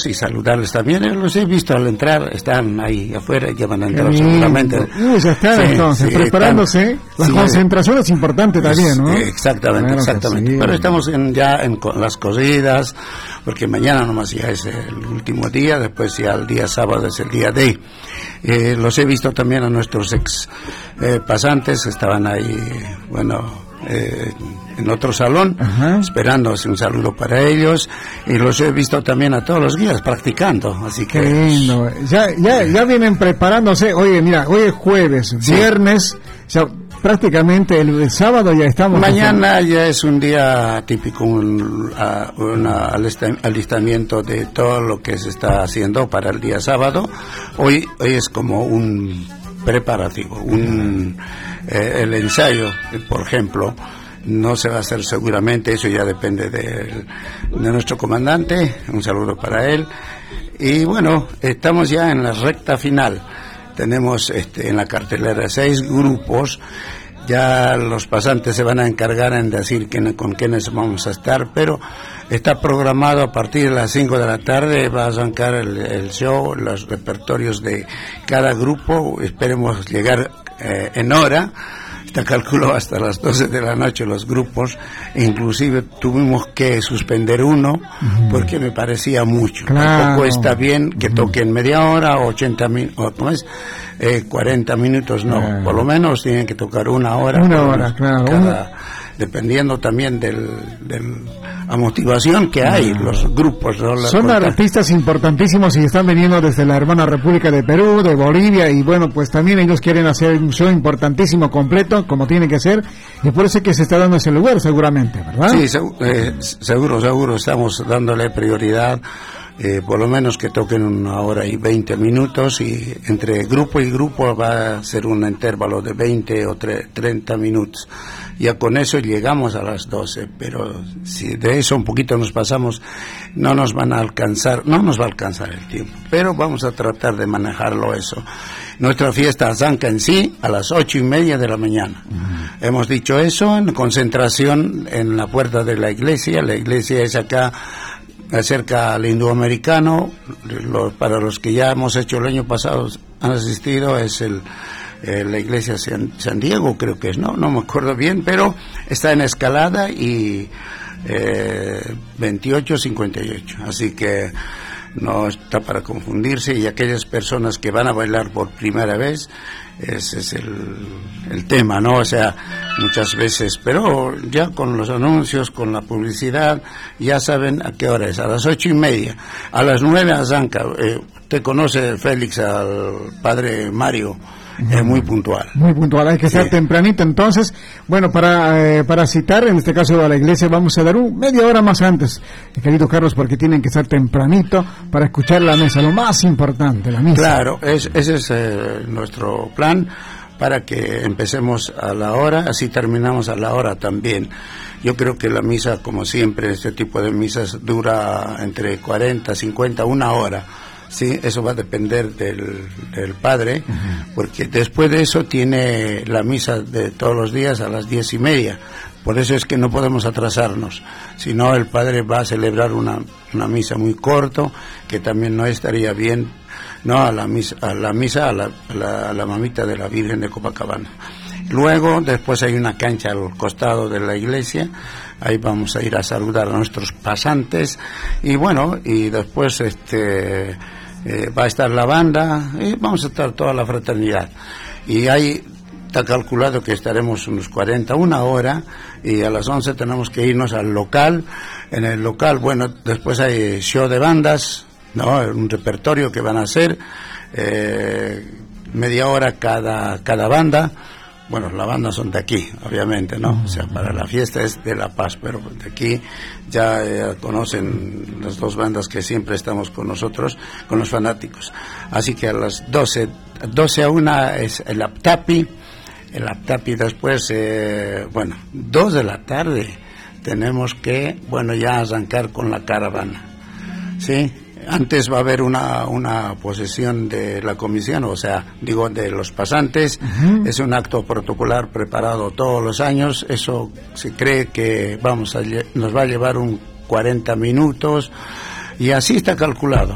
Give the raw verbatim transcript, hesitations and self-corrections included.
y saludarles también. Los he visto al entrar, están ahí afuera, ya van a entrar seguramente. Uh, ya están, sí, entonces, sí, preparándose. Están, la sí, concentración es importante también, ¿no? Exactamente, claro, exactamente. Sí. Pero estamos en, ya en con las cosidas, porque mañana nomás ya es el último día, después ya el día sábado es el día de. Eh, los he visto también a nuestros ex eh, pasantes, estaban ahí, bueno... Eh, en otro salón, ajá, esperando un saludo para ellos, y los he visto también a todos los guías practicando, así que qué lindo. ya ya ya vienen preparándose. Oye, mira, hoy es jueves, sí, viernes, ya prácticamente el, el sábado ya estamos. Mañana ya es un día típico, un, uh, un alistamiento de todo lo que se está haciendo para el día sábado. Hoy hoy es como un preparativo, un eh, el ensayo, por ejemplo, no se va a hacer seguramente, eso ya depende de, de nuestro comandante, un saludo para él. Y bueno, estamos ya en la recta final, tenemos este, en la cartelera seis grupos, ya los pasantes se van a encargar en decir quién, con quiénes vamos a estar, pero está programado a partir de las cinco de la tarde, va a arrancar el, el show, los repertorios de cada grupo, esperemos llegar eh, en hora. Está calculado hasta las doce de la noche los grupos, inclusive tuvimos que suspender uno, uh-huh, porque me parecía mucho. Claro. Tampoco está bien que toquen media hora o ochenta minutos, ¿cómo es? Eh, cuarenta minutos, no, claro, por lo menos tienen que tocar una hora. Una hora, claro. Cada, una... dependiendo también del, del a motivación que hay, no, los grupos, ¿no? Son corta... artistas importantísimos y están viniendo desde la hermana República de Perú, de Bolivia, y bueno, pues también ellos quieren hacer un show importantísimo, completo, como tiene que ser, y por eso es que se está dando ese lugar seguramente, ¿verdad? Sí, seg- eh, seguro, seguro, estamos dándole prioridad. Eh, por lo menos que toquen una hora y veinte minutos, y entre grupo y grupo va a ser un intervalo de veinte o treinta minutos. Ya con eso llegamos a las doce, pero si de eso un poquito nos pasamos, no nos van a alcanzar, no nos va a alcanzar el tiempo, pero vamos a tratar de manejarlo eso. Nuestra fiesta arranca en sí a las ocho y media de la mañana. Uh-huh. Hemos dicho eso, en concentración en la puerta de la iglesia. La iglesia es acá cerca al indoamericano. Lo, para los que ya hemos hecho el año pasado, han asistido, es el eh, la iglesia San, San Diego, creo que es, no no me acuerdo bien, pero está en Escalada y eh, veintiocho cincuenta y ocho, así que no está para confundirse. Y aquellas personas que van a bailar por primera vez, ese es el, el tema, ¿no? O sea, muchas veces, pero ya con los anuncios, con la publicidad, ya saben a qué hora es, a las ocho y media, a las nueve arranca. Eh, ¿Te conoce, Félix, al padre Mario? Es muy puntual. Muy puntual, hay que estar sí. tempranito. Entonces, bueno, para eh, para citar, en este caso a la iglesia, vamos a dar un media hora más antes, querido Carlos, porque tienen que estar tempranito para escuchar la misa, lo más importante, la misa. Claro, es, ese es eh, nuestro plan, para que empecemos a la hora, así terminamos a la hora también. Yo creo que la misa, como siempre, este tipo de misas dura entre cuarenta, cincuenta, una hora. Sí, eso va a depender del, del padre, uh-huh, porque después de eso tiene la misa de todos los días a las diez y media. Por eso es que no podemos atrasarnos, si no el padre va a celebrar una, una misa muy corto, que también no estaría bien, no a la misa, a la misa a la, a la, a la mamita de la Virgen de Copacabana. Luego, después hay una cancha al costado de la iglesia, ahí vamos a ir a saludar a nuestros pasantes, y bueno, y después este eh, va a estar la banda, y vamos a estar toda la fraternidad. Y ahí está calculado que estaremos unos cuarenta, una hora, y a las once tenemos que irnos al local. En el local, bueno, después hay show de bandas, ¿no? Un repertorio que van a hacer, eh, media hora cada, cada banda. Bueno, las bandas son de aquí, obviamente, ¿no? O sea, para la fiesta es de La Paz, pero de aquí ya eh, conocen las dos bandas que siempre estamos con nosotros, con los fanáticos. Así que a las doce, doce a una es el Aptapi, el Aptapi después, eh, bueno, dos de la tarde tenemos que, bueno, ya arrancar con la caravana, ¿sí? Antes va a haber una una posesión de la comisión, o sea, digo, de los pasantes. Uh-huh. Es un acto protocolar preparado todos los años. Eso se cree que vamos a nos va a llevar un cuarenta minutos, y así está calculado.